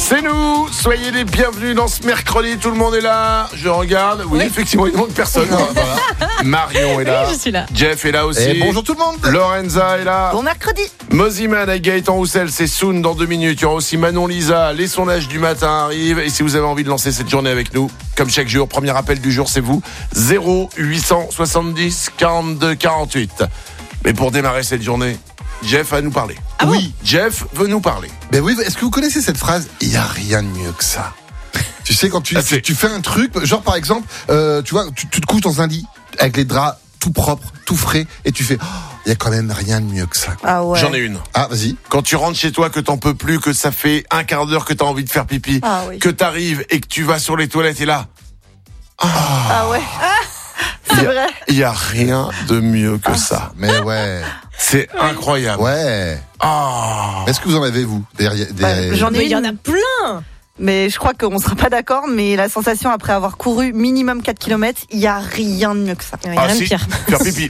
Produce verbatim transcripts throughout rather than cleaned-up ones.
C'est nous, soyez les bienvenus dans ce mercredi, tout le monde est là. Je regarde, oui, oui. effectivement, il ne manque personne. Voilà. Marion est là, oui, je suis là. Jeff est là aussi. Et bonjour tout le monde. Lorenza est là. Bon mercredi. Moziman avec Gaëtan Roussel, c'est Soun dans deux minutes. Il y aura aussi Manon Lisa, les sondages du matin arrivent. Et si vous avez envie de lancer cette journée avec nous, comme chaque jour, premier appel du jour, c'est vous, zéro huit cent soixante-dix quarante-deux quarante-huit. Mais pour démarrer cette journée, Jeff va nous parler. Ah oui, bon Jeff veut nous parler. Ben oui, est-ce que vous connaissez cette phrase ? Il n'y a rien de mieux que ça. Tu sais, quand tu, ah, tu, tu fais un truc, genre par exemple, euh, tu vois, tu, tu te couches dans un lit avec les draps tout propres, tout frais, et tu fais, il oh, y a quand même rien de mieux que ça. Ah ouais. J'en ai une. Ah, vas-y. Quand tu rentres chez toi, que t'en peux plus, que ça fait un quart d'heure que t'as envie de faire pipi, ah, oui. que t'arrives et que tu vas sur les toilettes et là. Ah, ah ouais. Ah, c'est y a, vrai. Il y a rien de mieux que ah, ça. Mais ouais. C'est incroyable. Ouais. Oh. Est-ce que vous en avez, vous derrière, derrière... Bah, J'en ai Il y en une. a plein. Mais je crois qu'on sera pas d'accord, mais la sensation après avoir couru minimum quatre kilomètres, il y a rien de mieux que ça. Il y a Ah, rien si, de pire. faire pipi.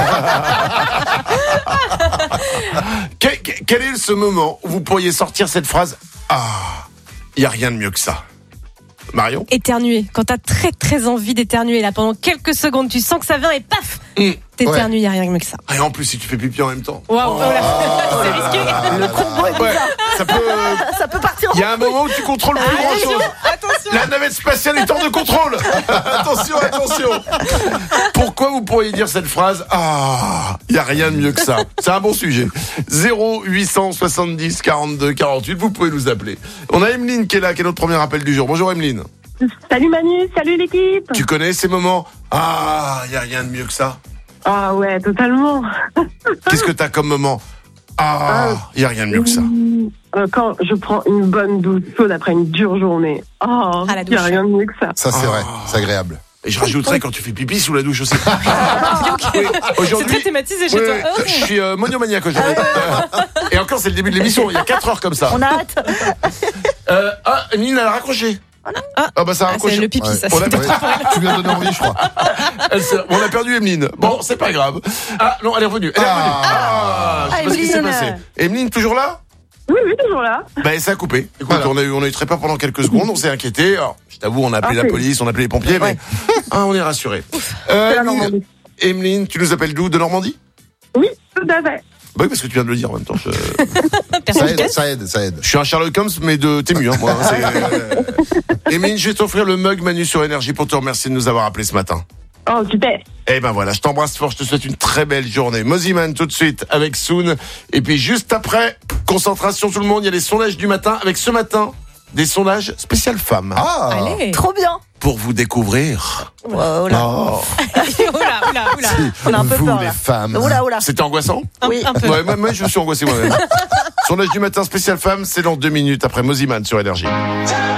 quel, quel est ce moment où vous pourriez sortir cette phrase ? Ah, il y a rien de mieux que ça. Marion ? Éternuer. Quand t'as très très envie d'éternuer, là, pendant quelques secondes, tu sens que ça vient et paf, mmh. t'éternues, il n'y a rien de mieux que ça. Et en plus, si tu fais pipi en même temps. Waouh, oh. oh c'est risqué. Le combo est Ouais, bizarre. ça peut. Ça peut partir. Il y a un moment où tu contrôles plus grand chose. Attention. La navette spatiale est hors de contrôle. Attention, attention. Pourquoi vous pourriez dire cette phrase ? Ah, il y a rien de mieux que ça. C'est un bon sujet. zéro huit cent soixante-dix quarante-deux quarante-huit. Vous pouvez nous appeler. On a Emeline qui est là, qui est notre premier appel du jour. Bonjour Emeline. Salut Manu, salut l'équipe. Tu connais ces moments ? Ah, il y a rien de mieux que ça. Ah ouais, totalement. Qu'est-ce que t'as comme moment ? Ah, il y a rien de mieux que ça. Euh, quand je prends une bonne douche chaude après une dure journée. Oh, Ah, la il y a douche. rien de mieux que ça. Ça, c'est Ah. vrai. C'est agréable. Et je rajouterais quand tu fais pipi sous la douche aussi. Okay. Oui, C'est aujourd'hui, très thématisé chez oui, toi. oui, Oh. je suis euh, monomaniaque aujourd'hui. Et encore, c'est le début de l'émission. Il y a quatre heures comme ça. On a hâte. Euh, ah, Emeline, elle a raccroché. Ah. Ah bah ça a Ah, raccroché. c'est le pipi, Ouais. ça. On a, C'est Ouais. Tu viens de donner envie, je crois. elle s'est- on a perdu Emeline. Bon, c'est pas grave. Ah non, elle est revenue. Elle est Ah. revenue. Ah, je sais pas ce qui s'est Emeline. passé. Emeline, toujours là ? Oui, oui, toujours là. Bah ça a coupé. Écoute, Voilà. on a eu, on a eu très peur pendant quelques secondes. On s'est inquiété. Alors, je t'avoue, on a appelé Ah, la oui. police, on a appelé les pompiers, mais Ouais. ah, on est rassurés. C'est Euh, la Emeline, Normandie. Emeline, tu nous appelles d'où ? De Normandie ? Oui, tout à fait. Bah oui, parce que tu viens de le dire en même temps. Je, Ça Personne aide, casse. ça aide, ça aide. je suis un Sherlock Holmes, mais de Tému, hein, moi. Hein, c'est, euh... Emeline, je vais t'offrir le mug Manu sur Énergie pour te remercier de nous avoir appelés ce matin. Oh, super. Eh ben voilà, je t'embrasse fort, je te souhaite une très belle journée. Moziman tout de suite avec Soun. Et puis juste après, concentration tout le monde, il y a les sondages du matin. Avec ce matin, des sondages spécial femmes. Ah. Allez. Trop bien. Pour vous découvrir. Oh là. Oh, Oula, oula, oula. On a un peu Vous, peur les là. femmes. Oula, oula. c'était angoissant ? Un, Oui. un peu. Ouais, même moi je suis angoissé moi-même. Sondage du matin spécial femmes, c'est dans deux minutes après Moziman sur Énergie.